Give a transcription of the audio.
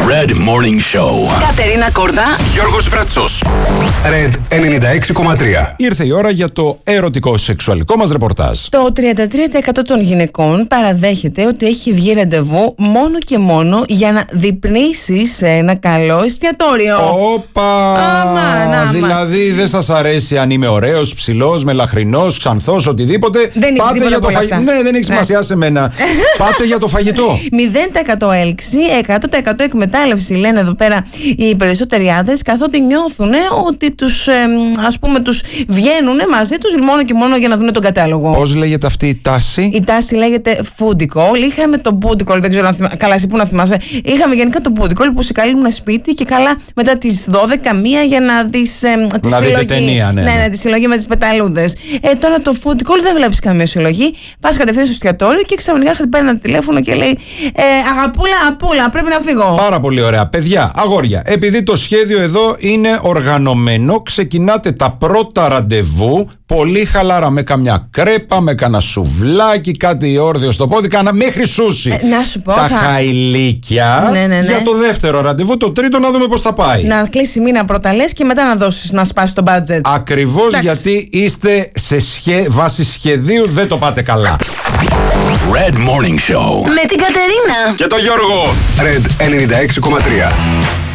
Red Morning Show. Κατερίνα Κορδά, Γιώργος Βρέτσος. Red 96,3. Ήρθε η ώρα για το ερωτικό σεξουαλικό μας ρεπορτάζ. Το 33% των γυναικών παραδέχεται ότι έχει βγει ραντεβού μόνο και μόνο για να δειπνήσει σε ένα καλό εστιατόριο. Όπα! Αμάν. Δηλαδή δεν σας αρέσει αν είμαι ωραίος, ψηλός, μελαχρινός, ξανθός, οτιδήποτε. Δεν έχεις Πάτε τίποτα για το από όλα φαγητό. αυτά. Ναι, δεν έχει σημασία σε μένα. Πάτε για το φαγητό. 0% έλξη, 100% εκμετάλλευση, λένε εδώ πέρα οι περισσότεροι άντρες, καθότι νιώθουν ότι τους βγαίνουν μαζί τους μόνο και μόνο για να δουν τον κατάλογο. Πώς λέγεται αυτή η τάση? Η τάση λέγεται foodie call. Είχαμε το booty call, δεν ξέρω αν καλά εσύ που να θυμάσαι. Είχαμε γενικά το booty call που σε καλούν σπίτι και καλά μετά τις 12-1 για να δεις τη συλλογή. Ταινία, ναι, τη συλλογή με τις πεταλούδες. Τώρα το foodie call δεν βλέπεις καμία συλλογή. Πας κατευθείαν στο εστιατόριο και ξαφνικά χτυπάει ένα τηλέφωνο και λέει Αγαπούλα, πρέπει να φύγω. Πάρα πολύ ωραία. Παιδιά, αγόρια, επειδή το σχέδιο εδώ είναι οργανωμένο, ξεκινάτε τα πρώτα ραντεβού πολύ χαλαρά, με καμιά κρέπα, με κανένα σουβλάκι, κάτι όρθιο στο πόδι, μέχρι σούσι. Να σου πω. Τα χαϊλίκια Ναι. για το δεύτερο ραντεβού, το τρίτο να δούμε πώς θα πάει. Να κλείσει μήνα πρώτα λες και μετά να δώσεις να σπάσει το budget. Ακριβώς. Εντάξει. Γιατί είστε σε βάση σχεδίου, δεν το πάτε καλά. Red Morning Show. με την Κατερίνα Και το Γιώργο. Red 96,3.